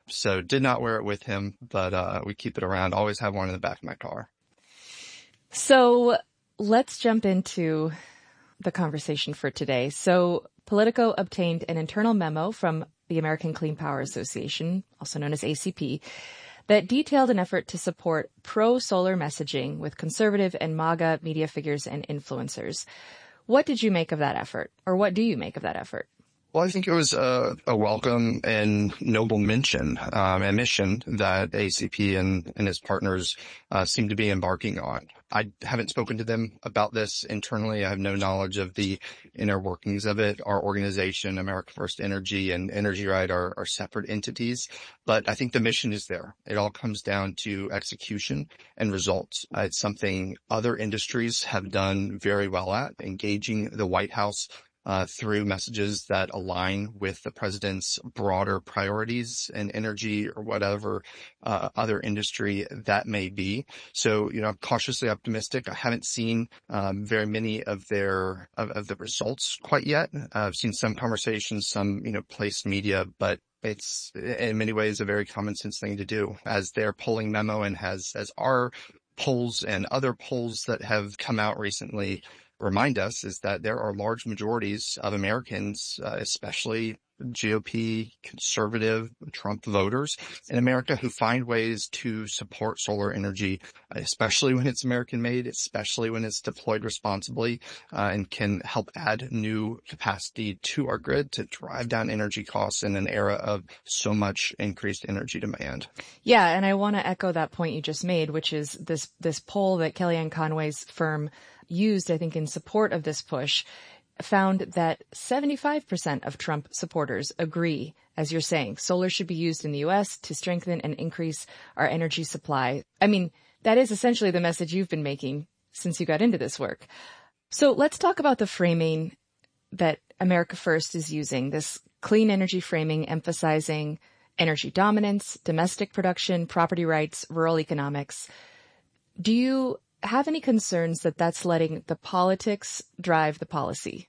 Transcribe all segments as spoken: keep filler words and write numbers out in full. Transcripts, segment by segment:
So did not wear it with him, but uh, we keep it around. Always have one in the back of my car. So let's jump into the conversation for today. So Politico obtained an internal memo from the American Clean Power Association, also known as A C P, that detailed an effort to support pro-solar messaging with conservative and MAGA media figures and influencers. What did you make of that effort, or what do you make of that effort? Well, I think it was a, a welcome and noble mention um, and mission that A C P and, and his partners uh, seem to be embarking on. I haven't spoken to them about this internally. I have no knowledge of the inner workings of it. Our organization, America First Energy and Energy Right, are, are separate entities, but I think the mission is there. It all comes down to execution and results. Uh, it's something other industries have done very well at, engaging the White House Uh, through messages that align with the president's broader priorities in energy or whatever uh, other industry that may be. So, you know, I'm cautiously optimistic. I haven't seen um, very many of their of, of the results quite yet. Uh, I've seen some conversations, some, you know, placed media, but it's in many ways a very common sense thing to do, as their polling memo and has as our polls and other polls that have come out recently remind us, is that there are large majorities of Americans, uh, especially G O P, conservative, Trump voters in America, who find ways to support solar energy, especially when it's American made, especially when it's deployed responsibly, uh, and can help add new capacity to our grid to drive down energy costs in an era of so much increased energy demand. Yeah, and I want to echo that point you just made, which is this, this poll that Kellyanne Conway's firm used, I think, in support of this push, found that seventy-five percent of Trump supporters agree, as you're saying, solar should be used in the U S to strengthen and increase our energy supply. I mean, that is essentially the message you've been making since you got into this work. So let's talk about the framing that America First is using, this clean energy framing emphasizing energy dominance, domestic production, property rights, rural economics. Do you have any concerns that that's letting the politics drive the policy?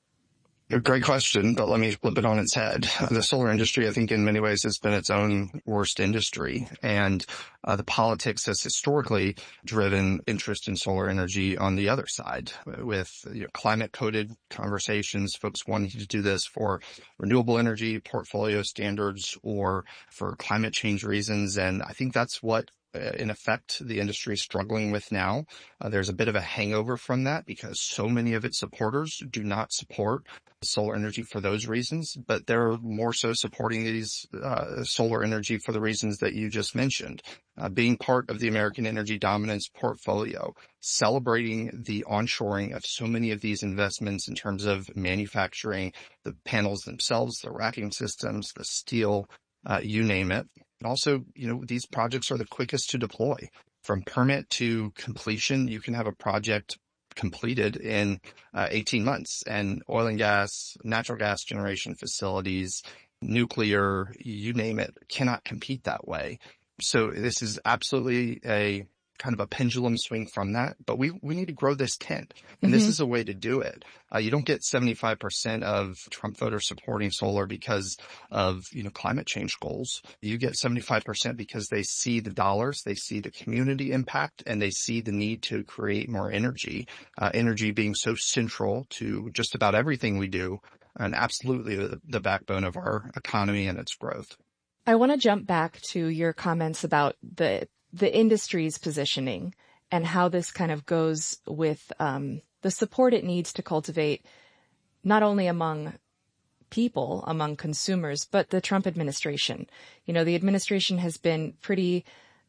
A great question, but let me flip it on its head. The solar industry, I think, in many ways has been its own worst industry, and uh, the politics has historically driven interest in solar energy on the other side, with you know, climate-coded conversations, folks wanting to do this for renewable energy portfolio standards or for climate change reasons, and I think that's what in effect, the industry is struggling with now. Uh, there's a bit of a hangover from that because so many of its supporters do not support solar energy for those reasons, but they're more so supporting these uh, solar energy for the reasons that you just mentioned. Uh, being part of the American energy dominance portfolio, celebrating the onshoring of so many of these investments in terms of manufacturing, the panels themselves, the racking systems, the steel, uh, you name it. And also, you know, these projects are the quickest to deploy. From permit to completion, you can have a project completed in uh, eighteen months. And oil and gas, natural gas generation facilities, nuclear, you name it, cannot compete that way. So this is absolutely a kind of a pendulum swing from that, but we, we need to grow this tent. And mm-hmm. This is a way to do it. Uh, you don't get seventy-five percent of Trump voters supporting solar because of, you know, climate change goals. You get seventy-five percent because they see the dollars, they see the community impact, and they see the need to create more energy, uh, energy being so central to just about everything we do and absolutely the, the backbone of our economy and its growth. I want to jump back to your comments about the the industry's positioning and how this kind of goes with um, the support it needs to cultivate not only among people, among consumers, but the Trump administration. You know, the administration has been pretty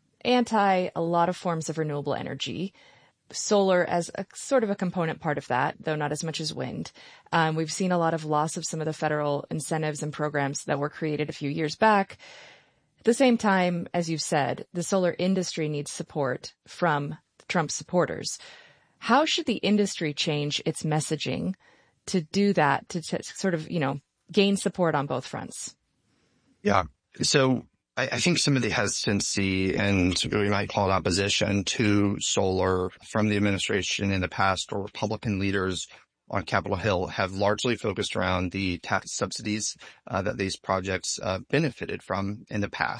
anti a lot of forms of renewable energy, solar as a sort of a component part of that, though not as much as wind. Um, we've seen a lot of loss of some of the federal incentives and programs that were created a few years back. At the same time, as you've said, the solar industry needs support from Trump supporters. How should the industry change its messaging to do that, to, to sort of, you know, gain support on both fronts? Yeah. So I, I think some of the hesitancy and we might call it opposition to solar from the administration in the past, or Republican leaders on Capitol Hill, have largely focused around the tax subsidies uh, that these projects uh, benefited from in the past.